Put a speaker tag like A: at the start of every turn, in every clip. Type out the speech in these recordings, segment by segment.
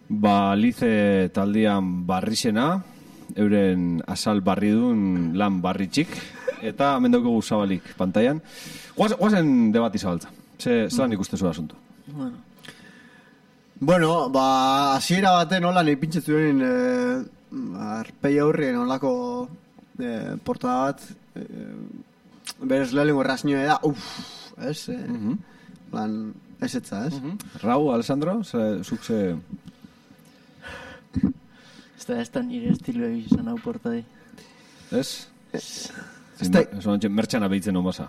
A: Lize taldean barrizena, euren azal barridun lan barritxik, eta hemen daukagu zabalik pantailan. Guazen debati zabaltza. Zelan ikuste zu asunto?
B: Bueno, hasiera baten hola nahi pintxetzuen arpei aurrien olako portada bat berez lehenengo erraznioa da, ez? Lan, ez etza, ez?
A: Rau, Alessandro, zuk ze...
C: Ez da nire estilo izan hau portadi.
A: Ez? Mertxana behitzen onbasa.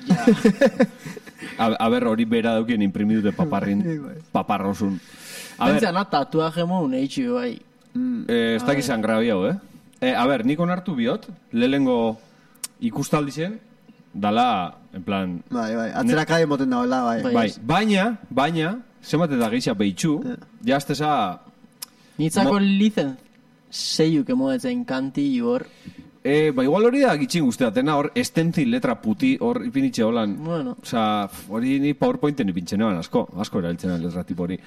A: A ber, hori bera daukien imprimidute paparrosun.
C: Bentzana tatuaje moun eitxi bai.
A: Ez dakizan grabi hau, A ber, nik onartu biot, lehengo ikustaldi zen, dala, en plan...
B: Bai, atzerakade moten dagoela,
A: bai. Baina, zemate da gehiago behitxu, jazteza...
C: Nitzako lizen zeiuk emoetzen kanti hor...
A: igual hori da gitxin guzteatena, hor estentzin letra puti, hor ipinitxe holan.
C: Bueno.
A: Osa, hori ni PowerPointen ipintxen eban asko erabiltzen letra tipo hori.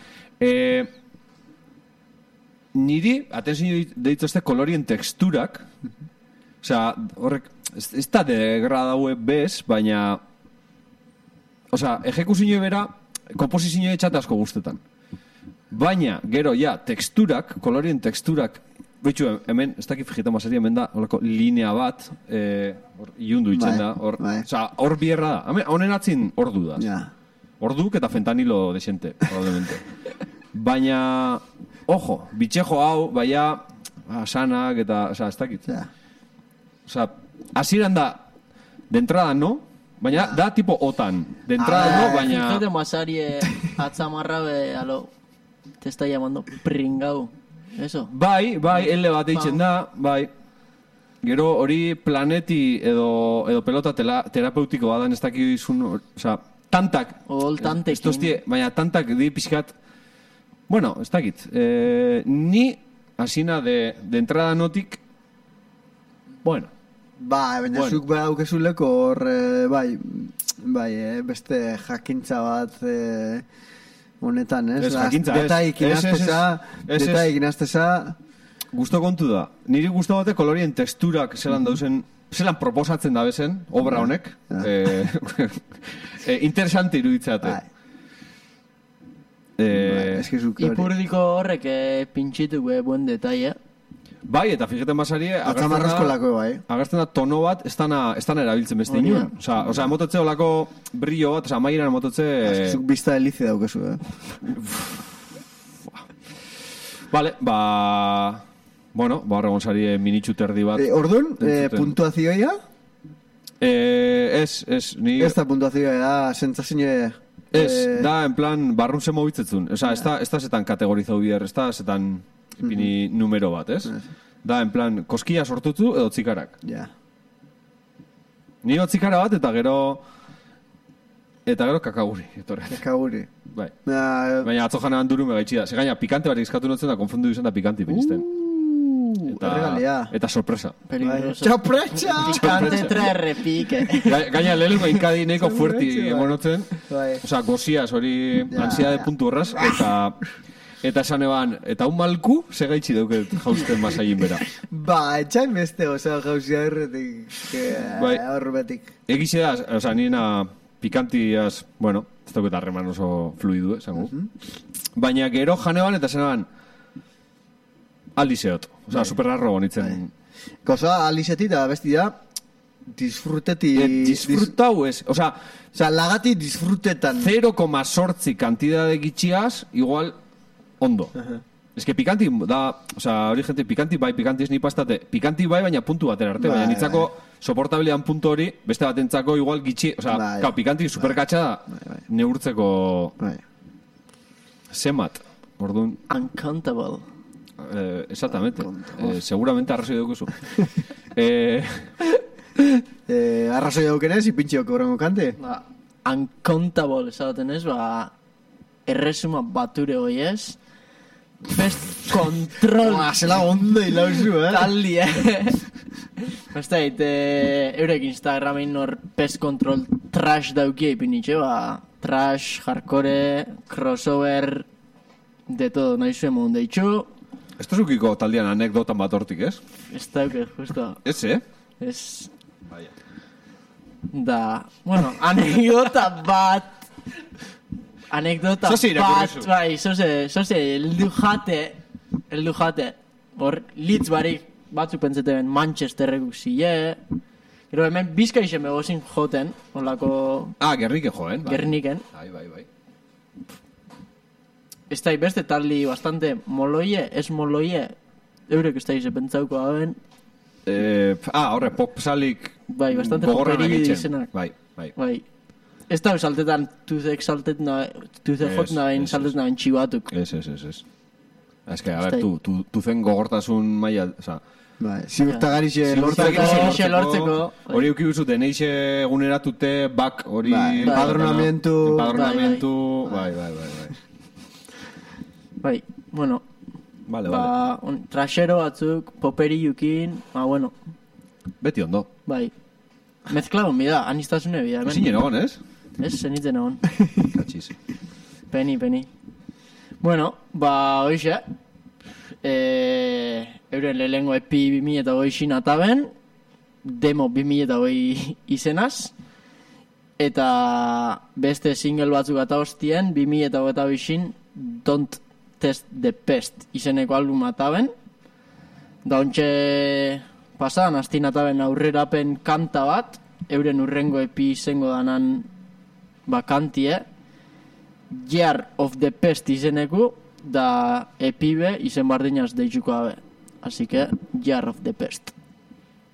A: Niri, atenzio deituzte kolorien teksturak, osa, horrek, ez da degradaue bez, baina, osa, ejekuzio bera, komposizio etxate asko guztetan. Baina, gero, teksturak, kolorien teksturak, Bitxu, hemen, ez dakit fijita masari, hemen da, horako linea bat, iundu itzen da, hor bierra da. Honen atzin ordu da. Orduk eta fentanilo desente, probablemente. Baina, ojo, bitxejo hau, baina, sanak eta, ez dakit. Hasieran da, de entrada no, baina da tipo otan. De entrada no, baina...
C: Fijate masari atzamarra, alo, te está llamando pringau. Eso.
A: Bai, elle bat eitzen da, bai. Gero hori planeti edo pelota terapeutiko badan ez dakizun, oza, tantak.
C: Tantekin.
A: Baina tantak di pixkat, bueno, ez dakit. Ni asina de entrada notik, bueno.
B: Baina zuk daukezuleko hor, beste jakintza bat... honetan, ez? Detaik inazteza...
A: Gusto kontu da. Niri gusto bate kolorien teksturak zelan dauzen, zelan proposatzen da bezen, obra honek. Interesante iruditzate.
C: Ipurdiko horrek pintxitu buen detaia.
A: Bai, eta fijeten basari agertzen da tono bat ez dana erabiltzen beste inoen. Osa, emototze olako brillo bat, osa, maieran emototze...
B: Zuk bizta delize daukezu,
A: Vale, bueno, horregon sari minitxu terdi bat.
B: Orduan, puntuazioa?
A: Ez, ni...
B: Ez da puntuazioa, da, sentzazine...
A: Ez, da, en plan, barrun zen mobitzetzun. Osa, ez da zetan kategorizau bider, ez da zetan... Ipini numero bat, ez? Da, en plan, koskia sortutu edo tzikarak. Ni tzikara bat eta gero kakaguri.
B: Kakaguri.
A: Bai. Baina atzo janean duru megaitxi da. Gaina, pikante bat izkatu notzen da, konfundu izan da pikanti pinisten. Eta sorpresa.
B: Sorpresa!
C: Pikante trerrepike.
A: Gaina, lehenko inkadi neiko fuerti emonotzen. Osa, goziaz, hori ansiade puntu horraz, eta esan eban, eta un malku, segaitxi dauket jausten masailin bera.
B: Etxain beste, oza, jauzia horretik.
A: Egize da, oza, nina pikantiaz, bueno, ez dauket harreman oso fluidu, esango. Baina gero janeban, eta esan eban, aldizeot. Oza, superrarro bonitzen.
B: Koza, aldizetit, da besti da, disfruteti...
A: Disfrutau ez, oza,
B: lagati disfrutetan.
A: 0,8 kantidade gitxiaz, igual... Ondo. Ez que pikanti da, oza, hori gente, pikanti ez ni pastate, pikanti bai, baina puntu batera arte, baina nitzako soportabilian puntu hori, beste batentzako igual gitxi, oza, pikanti superkatxa da, neurtzeko zemat, orduan...
C: Uncountable.
A: Exactamente, seguramente arrazoi daukuzu.
B: Arrazoi daukenez, ipintxioko horrengo kante?
C: Uncountable, esaten ez, erresuma bature hoi ez, best control.
B: Zela ondo hilauzu,
C: Taldi, Basta, eurek Instagramin hor pest control trash daukia ipinitxe, trash, hardcore, crossover, de todo, nahi zuen modun deitxu.
A: Ez tozukiko taldean anekdotan bat hortik, ez?
C: Ez dauke, justo.
A: Ez,
C: Ez,
A: Vaya.
C: da, bueno, anekdota bat,
A: Zoze irakurri zu.
C: bai, zoze, eldu jate, hor, litz barik, batzuk pentseten Manchesterrek zile, gero hemen Bizkaixen begozin joten, holako
A: Gernike joen. Bai.
C: Gerniken,
A: Bai.
C: ez da beste taldi bastante moloie, ez moloie, eurek ez da pentsauko hauen,
A: Horre, pop salik
C: bai, bastante
A: gogorrenak
C: poperi
A: eitzen.
C: izenak.
A: Bai.
C: Bai. Ez da saltetan tuzek jot nabein saltetan nabein txibatuk.
A: Ez. Ez que, a ver, tu zen gogortasun maila, oza,
B: Bai, ziurtagarixe
C: Ziurtagarixe lortzeko.
A: Hori uki zuten, eixe eguneratute bak, hori...
B: Bai, empadronamientu.
A: Bai.
C: Bai, bueno,
A: Vale.
C: trasero batzuk, poperi jukin, bueno,
A: Beti ondo.
C: bai. Mezclado bida, anistazune bida.
A: Zinen egon, ez?
C: Ez, zenitzen egon.
A: Katxiz.
C: Peni. Bueno, hoxe, euren lehengo epi 2008 nataben, demo 2008 izenaz, eta beste single batzuk eta hostien 2008 Don't Test the Pest izeneko album ataben, da ontxe pasadan asti nataben aurrerapen kanta bat, euren urrengo epi izango danan kantie, Year of the Pest izeneku, da epibe izen bardinaz deitzuko dabe. Así que, Year of the Pest.